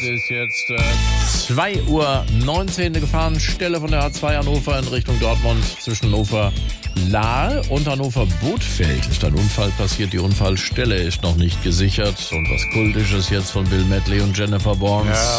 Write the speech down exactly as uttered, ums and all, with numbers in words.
ist jetzt äh, zwei Uhr neunzehn Gefahrenstelle von der A zwei Hannover in Richtung Dortmund zwischen Hannover-Lahl und Hannover-Bothfeld ist ein Unfall passiert. Die Unfallstelle ist noch nicht gesichert und was Kultisches jetzt von Bill Medley und Jennifer Warnes. Ja.